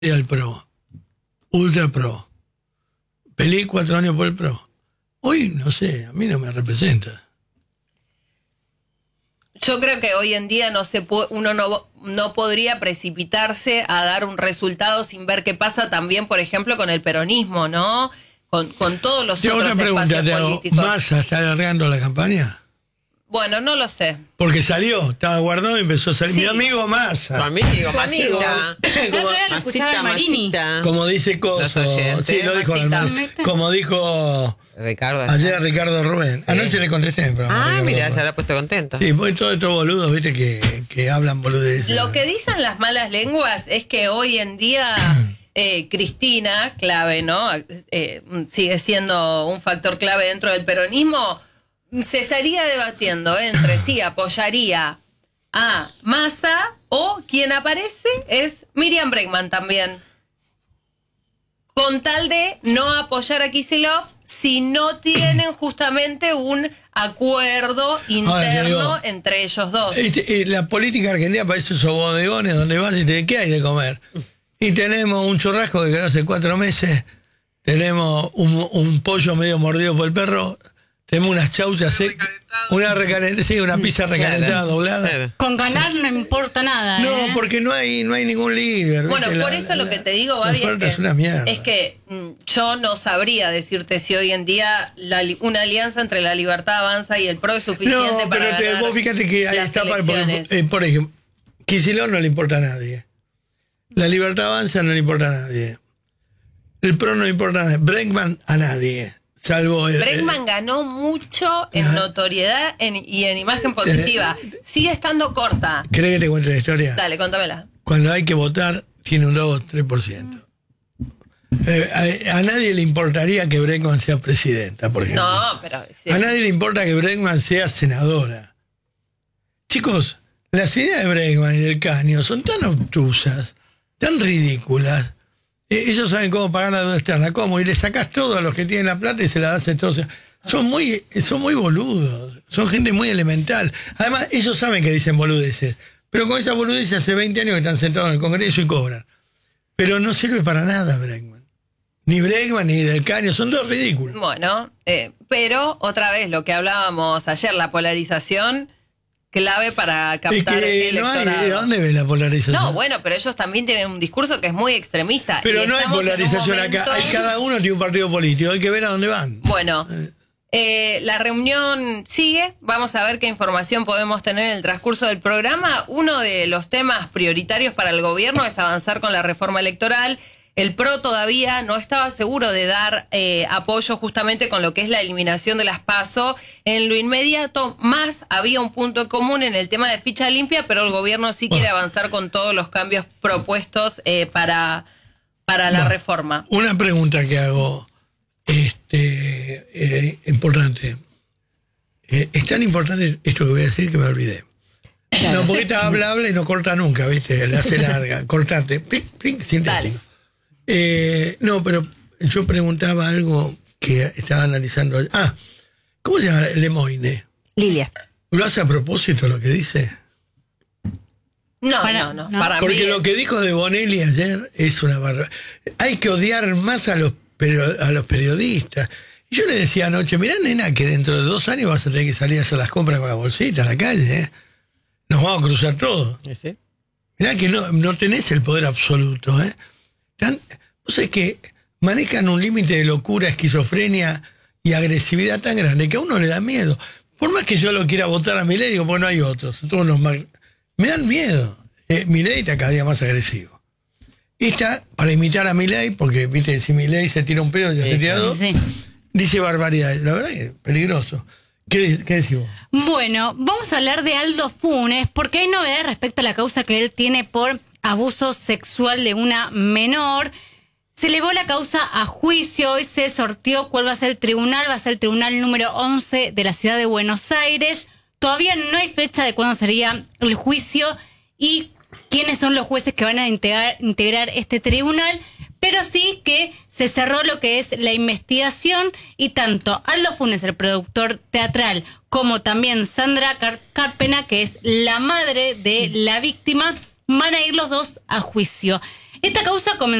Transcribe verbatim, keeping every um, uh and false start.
al pro, ultra pro, peleé cuatro años por el pro. Hoy, no sé, a mí no me representa. Yo creo que hoy en día no se puede, uno no, no podría precipitarse a dar un resultado sin ver qué pasa también, por ejemplo, con el peronismo, ¿no? Con, con todos los Yo otros otra pregunta espacios te hago, políticos. ¿Massa está alargando la campaña? Bueno, no lo sé. Porque salió, estaba guardado y empezó a salir. Sí. Mi amigo Massa. Tu amigo, Tu amigo. Masita. Como, Masita, Masita. Como dice Coso. Los oyentes. Sí, lo dijo Masita. Alman- Como dijo Ricardo. ayer Ricardo Rubén. Sí. Anoche le contesté en el programa. Ah, Ricardo mira, Rubén. se habrá puesto contento. Sí, pues todos estos boludos, viste, que, que hablan boludeces. Lo que dicen las malas lenguas es que hoy en día eh, Cristina, clave, ¿no? Eh, sigue siendo un factor clave dentro del peronismo. Se estaría debatiendo entre si apoyaría a Massa o quien aparece es Miriam Bregman también. Con tal de no apoyar a Kicillof si no tienen justamente un acuerdo interno digo, entre ellos dos. Este, eh, la política argentina parece esos bodegones donde vas y te dicen, ¿qué hay de comer? Y tenemos un churrasco que quedó hace cuatro meses, tenemos un, un pollo medio mordido por el perro, tenemos unas chauchas secas, una recalentada, sí, una pizza recalentada doblada. Claro. Con ganar no importa nada. No, ¿eh? porque no hay, no hay ningún líder. Bueno, ¿viste? por La- eso lo la- que te digo, la Babi, oferta es es que, una mierda. es que mm, yo no sabría decirte si hoy en día la li- una alianza entre la Libertad Avanza y el P R O es suficiente No, para pero te- ganar vos fíjate que ahí las está, para- por, elecciones. eh, por ejemplo, Kicillof no le importa a nadie. La Libertad Avanza no le importa a nadie. El P R O no le importa a nadie. Bregman a nadie. Salvo el, Bregman ganó mucho en Ajá. notoriedad en- y en imagen positiva. Sigue estando corta. ¿Crees que te cuente la historia? Dale, contámela. Cuando hay que votar, tiene un dos o tres por ciento. Eh, a, a nadie le importaría que Bregman sea presidenta, por ejemplo. No, pero... sí. A nadie le importa que Bregman sea senadora. Chicos, las ideas de Bregman y del Caño son tan obtusas, tan ridículas. Eh, ellos saben cómo pagar la deuda externa, cómo, y le sacás todo a los que tienen la plata y se la das a todos. Son muy, son muy boludos, son gente muy elemental. Además, ellos saben que dicen boludeces, pero con esa boludez hace veinte años que están sentados en el Congreso y cobran. Pero no sirve para nada Bregman. Ni Bregman ni Del Caño, son dos ridículos. Bueno, eh, pero otra vez lo que hablábamos ayer, la polarización clave para Es captar que no hay, electorado. ¿de dónde ves la polarización? No, bueno, pero ellos también tienen un discurso que es muy extremista. Pero y no hay estamos en un polarización momento- acá. Hay, cada uno tiene un partido político. Hay que ver a dónde van. Bueno, eh, la reunión sigue. Vamos a ver qué información podemos tener en el transcurso del programa. Uno de los temas prioritarios para el gobierno es avanzar con la reforma electoral. El P R O todavía no estaba seguro de dar eh, apoyo justamente con lo que es la eliminación de las PASO. En lo inmediato, más había un punto en común en el tema de ficha limpia, pero el gobierno sí quiere Bueno. avanzar con todos los cambios propuestos eh, para, para la Bueno, reforma. Una pregunta que hago, este, eh, importante. Eh, es tan importante esto que voy a decir que me olvidé. No, porque esta habla, habla y no corta nunca, ¿viste? La hace larga. Cortante. Plic, plic, sintético. Eh, no, pero yo preguntaba algo que estaba analizando. Ah, ¿cómo se llama Lemoyne? Lilia. ¿Lo hace a propósito lo que dice? No, Para- no, no, no. Para Porque mí lo es- que dijo de Bonelli ayer es una barra. Hay que odiar más a los, pero- a los periodistas. Y yo le decía anoche, mirá, nena, que dentro de dos años vas a tener que salir a hacer las compras con la bolsita a la calle, ¿eh? Nos vamos a cruzar todos. ¿Sí? Mirá que no, no tenés el poder absoluto, ¿eh? Tan, vos sabés que manejan un límite de locura, esquizofrenia y agresividad tan grande que a uno le da miedo. Por más que yo lo quiera votar a Milei, digo, bueno, hay otros. Todos los más, me dan miedo. Eh, Milei está cada día más agresivo. Y está para imitar a Milei, porque, viste, si Milei se tira un pedo, ya Sí, se tira dos, Sí. dice barbaridades. La verdad que es peligroso. ¿Qué, qué decís vos? Bueno, vamos a hablar de Aldo Funes, porque hay novedades respecto a la causa que él tiene por abuso sexual de una menor. Se elevó la causa a juicio, hoy se sorteó cuál va a ser el tribunal, va a ser el tribunal número once de la ciudad de Buenos Aires. Todavía no hay fecha de cuándo sería el juicio y quiénes son los jueces que van a integrar, integrar este tribunal, pero sí que se cerró lo que es la investigación y tanto Aldo Funes, el productor teatral, como también Sandra Car- Carpena, que es la madre de la víctima, van a ir los dos a juicio. Esta causa comenzó